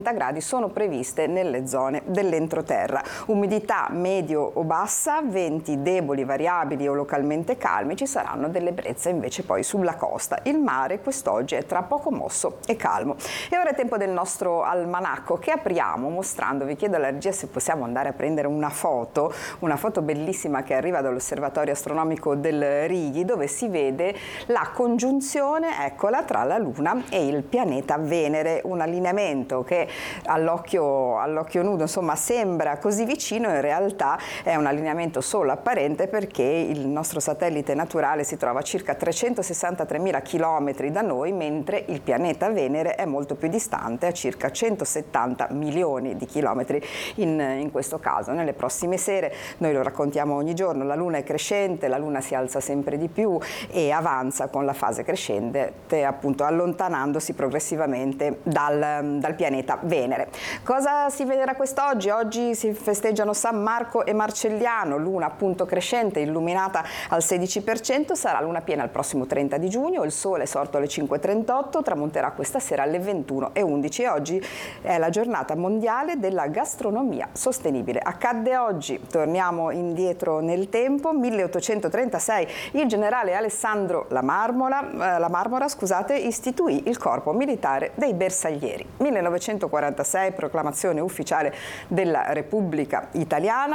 gradi sono previste nelle zone dell'entroterra. Umidità medio o bassa, venti deboli, variabili o localmente calmi, ci saranno delle brezze invece poi sulla costa. Il mare quest'oggi è tra poco mosso e calmo. E ora è tempo del nostro almanacco che apriamo mostrandovi, chiedo alla regia se possiamo andare a prendere una foto bellissima che arriva dall'Osservatorio Astronomico del Righi, dove si vede la congiunzione, eccola, tra la Luna e il pianeta Venere, un allineamento che all'occhio nudo insomma sembra così vicino, in realtà è un allineamento solo apparente perché il nostro satellite naturale si trova a circa 363.000 chilometri da noi, mentre il pianeta Venere è molto più distante, a circa 170 milioni di chilometri in questo caso. Nelle prossime sere, noi lo raccontiamo ogni giorno, la Luna è crescente, la Luna si alza sempre di più e avanza con la fase crescente, appunto allontanandosi progressivamente dal pianeta Venere. Cosa si vedrà quest'oggi? Oggi si festeggiano San Marco e Marcelliano, Luna appunto crescente, illuminata al 16%, sarà luna piena il prossimo 30 di giugno, il sole è sorto alle 5:38, tramonterà questa sera alle 21:11 e oggi è la giornata mondiale della gastronomia sostenibile. Accadde oggi, torniamo indietro nel tempo, 1836 il generale Alessandro La Marmora, istituì il corpo militare dei bersaglieri. 1946 proclamazione ufficiale della Repubblica Italiana,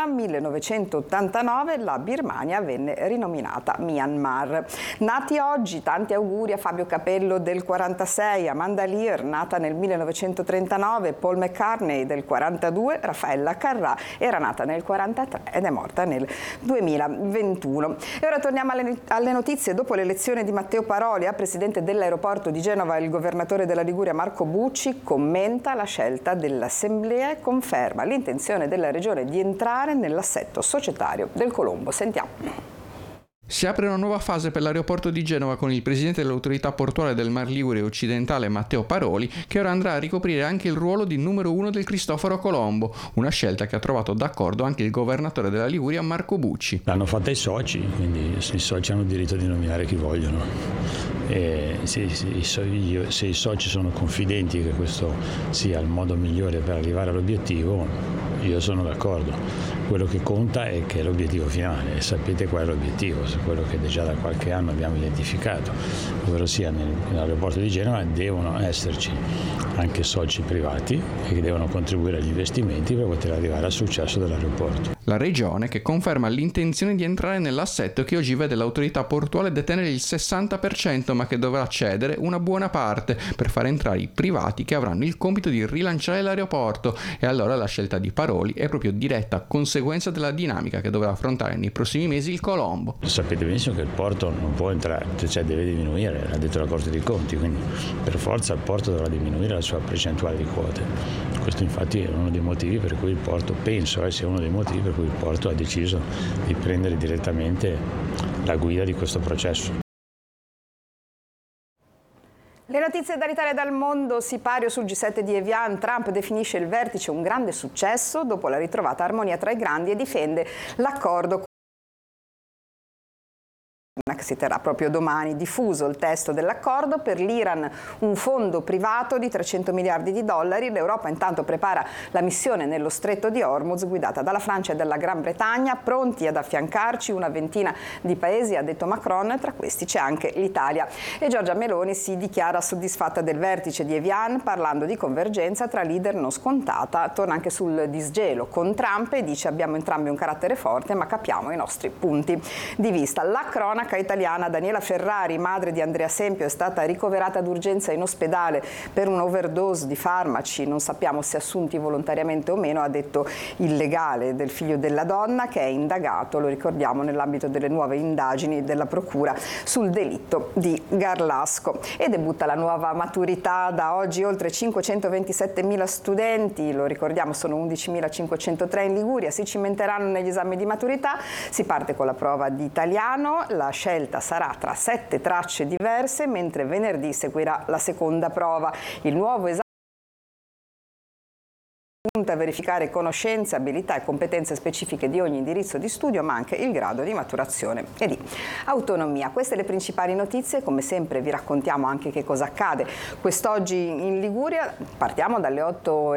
1989 la Birmania venne rinominata Myanmar. Nati oggi, tanti auguri a Fabio Capello del 46, Amanda Lear nata nel 1939, Paul McCartney del 42, Raffaella Carrà era nata nel 43 ed è morta nel 2021. E ora torniamo alle notizie. Dopo l'elezione di Matteo Paroli a presidente dell'aeroporto di Genova, il governatore della Liguria Marco Bucci commenta la scelta dell'Assemblea e conferma l'intenzione della Regione di entrare nell'assetto societario del Colombo. Sentiamo. Si apre una nuova fase per l'aeroporto di Genova con il presidente dell'autorità portuale del Mar Ligure occidentale Matteo Paroli, che ora andrà a ricoprire anche il ruolo di numero 1 del Cristoforo Colombo, una scelta che ha trovato d'accordo anche il governatore della Liguria Marco Bucci. L'hanno fatta i soci, quindi i soci hanno il diritto di nominare chi vogliono. E se i soci sono confidenti che questo sia il modo migliore per arrivare all'obiettivo, io sono d'accordo. Quello che conta è che è l'obiettivo finale, e sapete qual è l'obiettivo, quello che già da qualche anno abbiamo identificato, ovvero sia nell'aeroporto di Genova devono esserci anche soci privati che devono contribuire agli investimenti per poter arrivare al successo dell'aeroporto. La Regione che conferma l'intenzione di entrare nell'assetto che oggi vede l'autorità portuale detenere il 60%, ma che dovrà cedere una buona parte per far entrare i privati che avranno il compito di rilanciare l'aeroporto, e allora la scelta di Paroli è proprio diretta conseguenza della dinamica che dovrà affrontare nei prossimi mesi il Colombo. Sapete benissimo che il porto non può entrare, cioè deve diminuire, l'ha detto la Corte dei Conti, quindi per forza il porto dovrà diminuire la sua percentuale di quote. Questo infatti è uno dei motivi per cui il porto, penso sia uno dei motivi per cui il porto ha deciso di prendere direttamente la guida di questo processo. Le notizie dall'Italia e dal mondo. Sipario sul G7 di Evian, Trump definisce il vertice un grande successo dopo la ritrovata armonia tra i grandi e difende l'accordo che si terrà proprio domani. Diffuso il testo dell'accordo per l'Iran, un fondo privato di 300 miliardi di dollari. L'Europa intanto prepara la missione nello stretto di Hormuz guidata dalla Francia e dalla Gran Bretagna, pronti ad affiancarci una ventina di paesi, ha detto Macron, tra questi c'è anche l'Italia. E Giorgia Meloni si dichiara soddisfatta del vertice di Evian, parlando di convergenza tra leader non scontata. Torna anche sul disgelo con Trump e dice: abbiamo entrambi un carattere forte ma capiamo i nostri punti di vista. La cronaca italiana. Daniela Ferrari, madre di Andrea Sempio, è stata ricoverata d'urgenza in ospedale per un'overdose di farmaci, non sappiamo se assunti volontariamente o meno, ha detto il legale del figlio della donna, che è indagato, lo ricordiamo, nell'ambito delle nuove indagini della procura sul delitto di Garlasco. E debutta la nuova maturità da oggi, oltre 527.000 studenti, lo ricordiamo sono 11.503 in Liguria, si cimenteranno negli esami di maturità. Si parte con la prova di italiano, la scelta sarà tra 7 tracce diverse, mentre venerdì seguirà la seconda prova. Il nuovo esame punta a verificare conoscenze, abilità e competenze specifiche di ogni indirizzo di studio, ma anche il grado di maturazione e di autonomia. Queste le principali notizie, come sempre vi raccontiamo anche che cosa accade quest'oggi in Liguria. Partiamo dalle 8